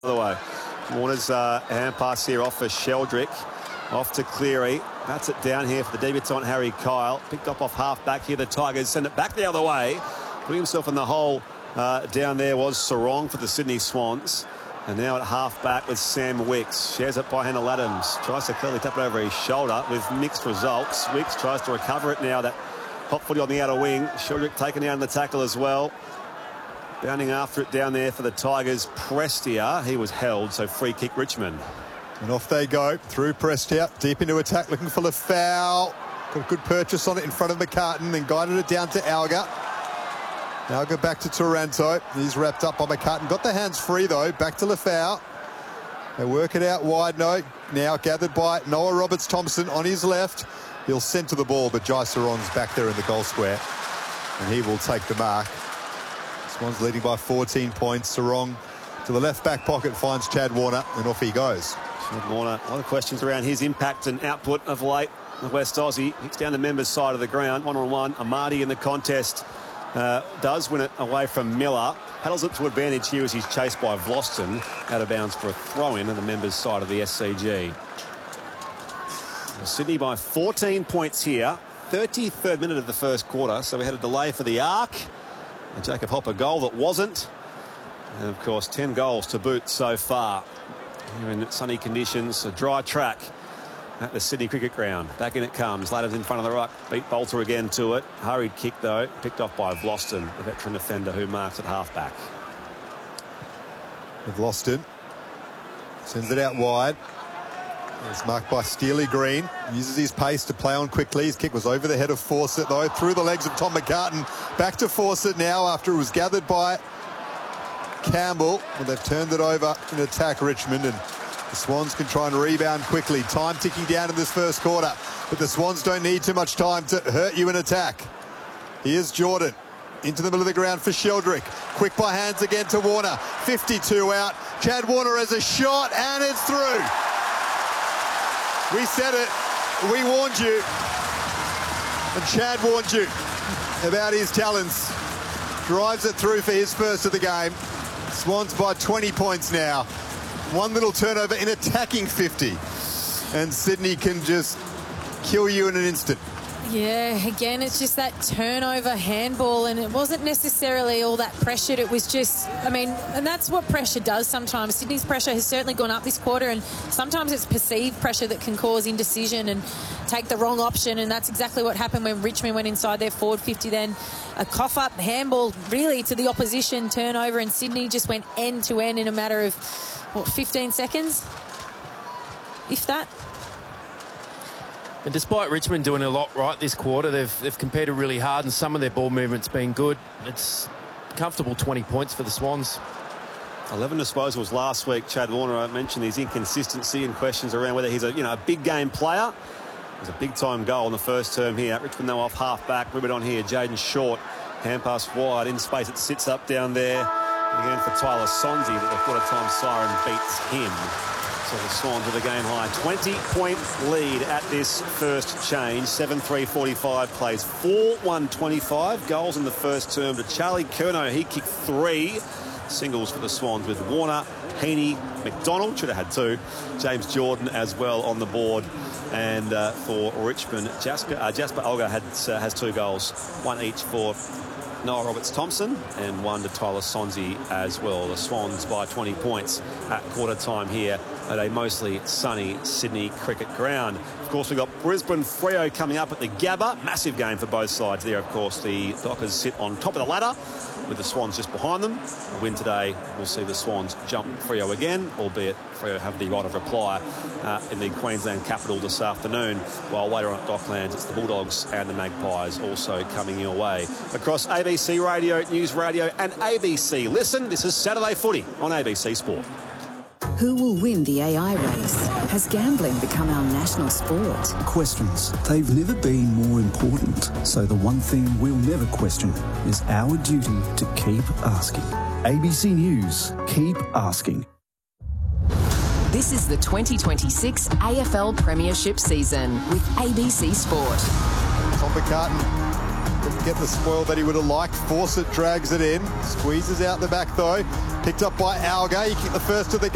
the way. Warner's hand pass here off for Sheldrick. Off to Cleary. That's it down here for the debutant Harry Kyle. Picked up off half back here. The Tigers send it back the other way. Putting himself in the hole down there was Sarong for the Sydney Swans. And now at half back with Sam Wicks. Shares it by Handel Adams. Tries to clearly tap it over his shoulder with mixed results. Wicks tries to recover it now. That hot footy on the outer wing. Sheldrick taken down the tackle as well. Bounding after it down there for the Tigers. Prestia, he was held, so free kick Richmond. And off they go through Prestia, deep into attack, looking for the foul. Got a good purchase on it in front of McCartan, then guided it down to Alga. Alga back to Taranto. He's wrapped up by McCartan. Got the hands free though. Back to Lafau. They work it out wide now gathered by Noah Roberts-Thompson on his left. He'll centre the ball, but Jai Sarong's back there in the goal square, and he will take the mark. Swans leading by 14 points. Sarong to the left back pocket finds Chad Warner, and off he goes. Chad Warner, a lot of questions around his impact and output of late. The West Aussie hits down the members' side of the ground, one-on-one. Amadi in the contest does win it away from Miller. Paddles it to advantage here as he's chased by Vlosten out of bounds for a throw-in on the members' side of the SCG. Sydney by 14 points here. 33rd minute of the first quarter, so we had a delay for the Arc. A Jacob Hopper goal that wasn't. And of course 10 goals to boot so far. Here in sunny conditions, a dry track at the Sydney Cricket Ground. Back in it comes. Ladders in front of the ruck. Beat Bolter again to it. Hurried kick though. Picked off by Vlosten, the veteran defender who marks at half-back. Vlosten sends it out wide. It's marked by Steely Green. Uses his pace to play on quickly. His kick was over the head of Fawcett though. Through the legs of Tom McCartan. Back to Fawcett now after it was gathered by Campbell. Well, they've turned it over in attack, Richmond, and the Swans can try and rebound quickly. Time ticking down in this first quarter, but the Swans don't need too much time to hurt you in attack. Here's Jordan into the middle of the ground for Sheldrick. Quick by hands again to Warner. 52 out. Chad Warner has a shot and it's through. We said it. We warned you. And Chad warned you about his talents. Drives it through for his first of the game. Swans by 20 points now. One little turnover in attacking 50. And Sydney can just kill you in an instant. Yeah, again, it's just that turnover handball, and it wasn't necessarily all that pressured. It was just, I mean, and that's what pressure does sometimes. Sydney's pressure has certainly gone up this quarter, and sometimes it's perceived pressure that can cause indecision and take the wrong option, and that's exactly what happened when Richmond went inside their forward 50 then. A cough-up handball, really, to the opposition turnover, and Sydney just went end-to-end in a matter of, what, 15 seconds? If that. And despite Richmond doing a lot right this quarter, they've competed really hard and some of their ball movement's been good. It's comfortable 20 points for the Swans. 11 disposals last week. Chad Warner, I mentioned his inconsistency and questions around whether he's a big game player. It was a big time goal in the first term here. Richmond though off half back. Ribbon on here. Jaden Short. Hand pass wide in space. It sits up down there. Again for Tyler Sonsie, but the quarter time siren beats him. So the Swans with a game high 20-point lead at this first change. 7-3-45 plays 4-1-25. Goals in the first term to Charlie Curnow. He kicked 3 singles for the Swans with Warner, Heaney, McDonald. Should have had 2. James Jordan as well on the board. And for Richmond, Jasper Alga has 2 goals. 1 each for Noah Roberts-Thompson and 1 to Tyler Sonsie as well. The Swans by 20 points at quarter time here at a mostly sunny Sydney Cricket Ground. Of course, we've got Brisbane-Freo coming up at the Gabba. Massive game for both sides there. Of course, the Dockers sit on top of the ladder with the Swans just behind them. A win today, we'll see the Swans jump Freo again, albeit Freo have the right of reply in the Queensland capital this afternoon, while later on at Docklands it's the Bulldogs and the Magpies also coming your way. Across ABC Radio, News Radio and ABC Listen, this is Saturday Footy on ABC Sport. Who will win the AI race? Has gambling become our national sport? Questions. They've never been more important. So the one thing we'll never question is our duty to keep asking. ABC News. Keep asking. This is the 2026 AFL Premiership season with ABC Sport. Tom McCartan didn't get the spoil that he would have liked. Fawcett drags it in. Squeezes out the back though. Picked up by Alga. He kicked the first of the game.